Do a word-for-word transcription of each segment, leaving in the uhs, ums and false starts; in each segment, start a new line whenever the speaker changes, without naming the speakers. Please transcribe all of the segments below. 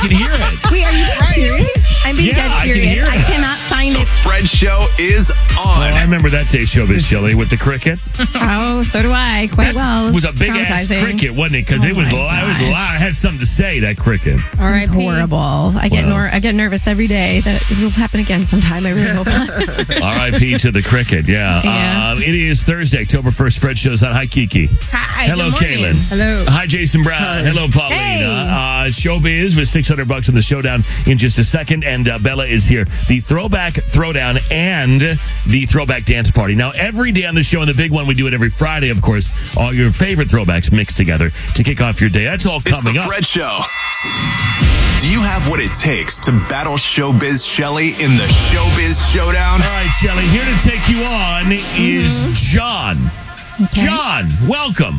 can hear it.
Wait, are you being serious? I'm being
Yeah,
dead
I can
serious.
hear
I,
it.
cannot find
The
it.
Fred Show is
Oh,
on.
I remember that day, Showbiz Chili, with the cricket.
Oh, so do I. Quite well.
It was a big-ass
Traumatizing.
cricket, wasn't it? Because
Oh
it was
my
loud. It was
gosh.
loud. It had something to say, that cricket.
All right, horrible. I get
Wow.
nor- I get nervous every day that it will happen again sometime. I really hope not.
R I P to the cricket, yeah.
Yeah.
Um, it is Thursday, October first. Fred Show's on. Hi, Kiki.
Hi.
Hello,
good morning.
Kaylin.
Hello.
Hi, Jason Brown. Hello, Paulina.
Hey.
Uh, Showbiz with six hundred bucks in the showdown in just a second. And uh, Bella is here. The Throwback Throwdown and the Throwback Dance Party. Now, every day on the show, and the big one, we do it every Friday, of course, all your favorite throwbacks mixed together to kick off your day. That's all
It's
coming
the
up.
Fred Show. Do you have what it takes to battle Showbiz Shelly in the Showbiz Showdown?
All right, Shelly, here to take you on is John. John, welcome.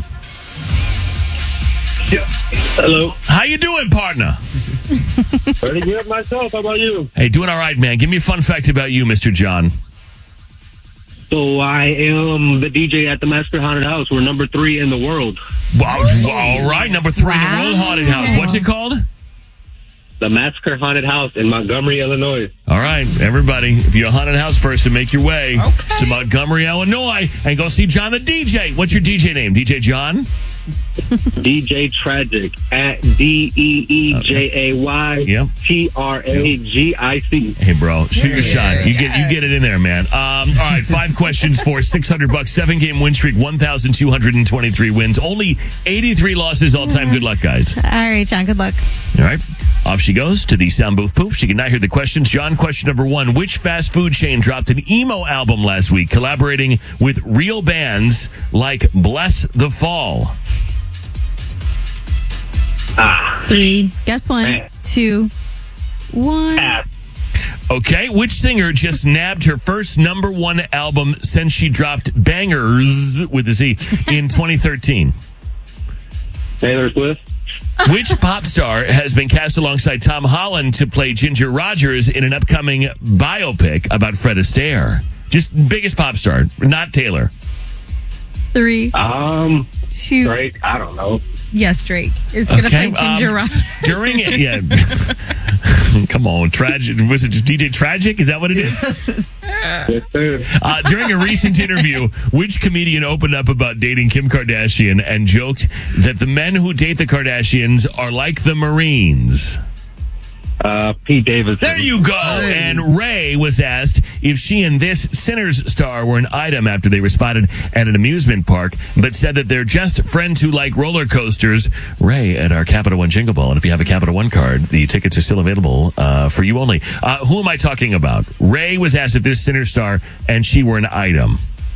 Yeah. Hello.
How you doing, partner?
Pretty good myself. How about you?
Hey, doing all right, man. Give me a fun fact about you, Mister John.
So I am the D J at the Massacre Haunted House. We're number three in the world.
Wow, all right, number three in the world, Haunted House. What's it called?
The Massacre Haunted House in Montgomery, Illinois.
All right, everybody, if you're a haunted house person, make your way to Montgomery, Illinois, and go see John the D J. What's your D J name? D J John?
D J Tragic at D E E J A Y
Yep.
T R A G I C.
Hey, bro, shoot your shot. You get you get it in there, man. Um, all right, five questions for six hundred bucks. Seven game win streak, one thousand two hundred twenty-three wins. Only eighty-three losses all time. Good luck, guys.
All right, John. Good luck.
All right. Off she goes to the sound booth poof. She can now hear the questions. John, question number one. Which fast food chain dropped an emo album last week, collaborating with real bands like Bless the Fall?
Ah.
Three. Guess one.
Man.
Two. One.
Pass.
Okay. Which singer just nabbed her first number one album since she dropped Bangers with a Z in twenty thirteen?
Taylor Swift.
Which pop star has been cast alongside Tom Holland to play Ginger Rogers in an upcoming biopic about Fred Astaire? Just biggest pop star, not Taylor.
Three.
Um,
Two.
Drake. I don't know.
Yes, Drake is going to
Okay,
play Ginger
um,
Rogers.
During it, yeah. Come on, tragic. Was it D J Tragic? Is that what it is?
Yes, sir.
Uh, during a recent interview, which comedian opened up about dating Kim Kardashian and joked that the men who date the Kardashians are like the Marines?
Uh, Pete Davidson.
There you go. And Ray was asked if she and this Sinners star were an item after they were spotted at an amusement park, but said that they're just friends who like roller coasters. Ray at our Capital One Jingle Ball. And if you have a Capital One card, the tickets are still available uh, for you only. Uh, who am I talking about? Ray was asked if this Sinners star and she were an item.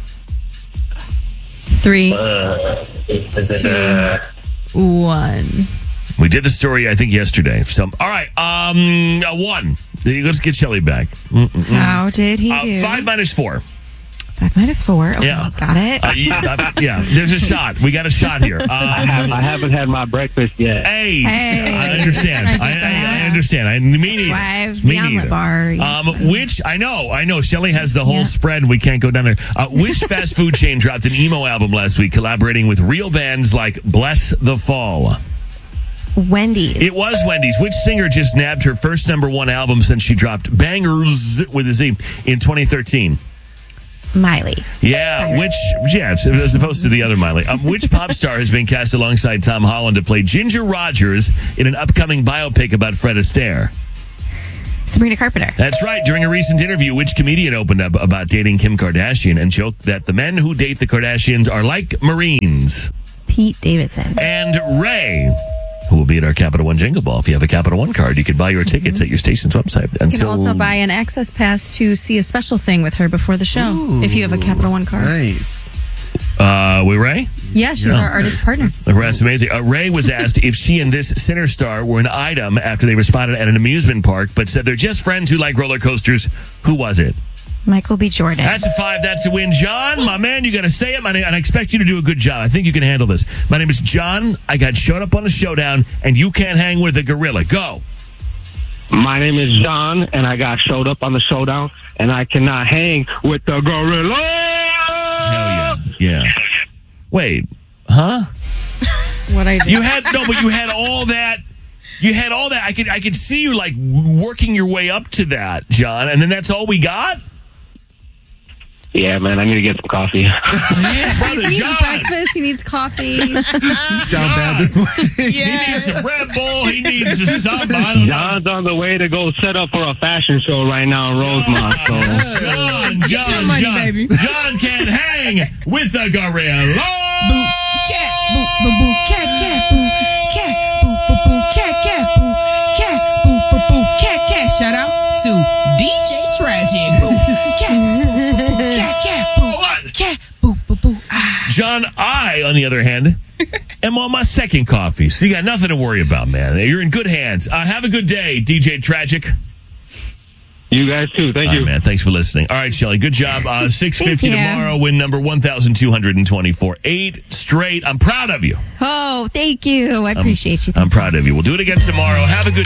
Three.
Uh, is it,
Two.
uh,
One.
We did the story, I think, yesterday. So, all right, um, uh, one. Let's get Shelly back. Mm-mm-mm.
How did he
Uh,
do?
five minus four.
Five minus four. Okay,
Yeah.
got it.
Uh, you- uh, yeah, there's a shot. We got a shot here. Um,
I, have, I haven't had my breakfast yet.
Hey,
Hey.
I understand.
I
I,
get
I,
that.
I understand. I, me neither.
Five,
Me
the omelet
neither.
bar.
Um, which I know, I know. Shelly has the whole
Yeah.
spread. We can't go down there. Uh, which fast food chain dropped an emo album last week, collaborating with real bands like Bless the Fall?
Wendy's.
It was Wendy's. Which singer just nabbed her first number one album since she dropped Bangers with a Z in twenty thirteen?
Miley.
Yeah, which, yeah, as opposed to the other Miley. Um, which pop star has been cast alongside Tom Holland to play Ginger Rogers in an upcoming biopic about Fred Astaire?
Sabrina Carpenter.
That's right. During a recent interview, which comedian opened up about dating Kim Kardashian and joked that the men who date the Kardashians are like Marines?
Pete Davidson.
And Ray, who will be at our Capital One Jingle Ball. If you have a Capital One card, you could buy your tickets at your station's website.
You can
Until
also buy an access pass to see a special thing with her before the show if you have a Capital One card.
Nice.
uh, with Ray.
Yeah, she's
Yeah.
our artist partner.
That's amazing. Uh, Ray was asked if she and this Sinner star were an item after they were spotted at an amusement park, but said they're just friends who like roller coasters. Who was it?
Michael B. Jordan.
That's a five. That's a win. John, my man, you got to say it. My name, and I expect you to do a good job. I think you can handle this. My name is John. I got showed up on a showdown, and you can't hang with a gorilla. Go.
My name is John, and I got showed up on the showdown, and I cannot hang with the gorilla.
Hell yeah. Yeah. Wait. Huh?
What I do.
You had, no, but you had all that You had all that. I could I could see you like working your way up to that, John, and then that's all we got?
Yeah, man, I need to get some coffee.
Brother
He needs
John.
breakfast. He needs coffee.
He's down bad this morning.
He needs a Red Bull. He needs a something. I don't know.
John's on the way to go set up for a fashion show right now in Rosemont. So
John,
Get your
John,
money,
John,
baby.
John can hang with the gorilla.
Boots, cat, boo, boo, boo, cat, cat, boo, cat, boo, boo, boo, cat, cat, boo, cat, boo, boo, boo, cat, cat. Shout out to D J Tragic. Boo, cat, boo, boo, boo, cat, cat, boo,
What?
cat, boo, boo, boo. Ah.
John, I, on the other hand, am on my second coffee, so you got nothing to worry about, man. You're in good hands. Uh, have a good day, D J Tragic.
you guys too. Thank
All
you.
right, man. Thanks for listening. All right, Shelly. Good job. Uh, six fifty
you.
tomorrow. Win number one thousand two hundred twenty-four. Eight straight. I'm proud of you.
Oh, thank you. I appreciate you.
I'm proud of you. We'll do it again tomorrow. Have a good